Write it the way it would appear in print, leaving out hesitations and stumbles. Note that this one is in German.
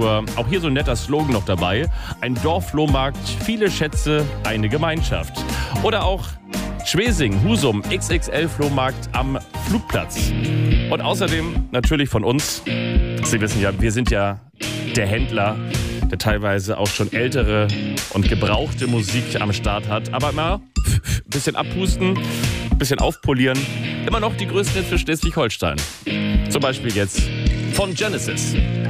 Literatur. Auch hier so ein netter Slogan noch dabei. Ein Dorfflohmarkt, viele Schätze, eine Gemeinschaft. Oder auch Schwesing, Husum, XXL-Flohmarkt am Flugplatz. Und außerdem natürlich von uns. Sie wissen ja, wir sind ja der Händler, der teilweise auch schon ältere und gebrauchte Musik am Start hat. Aber immer ein bisschen abpusten, ein bisschen aufpolieren. Immer noch die größten Hits für Schleswig-Holstein. Zum Beispiel jetzt von Genesis.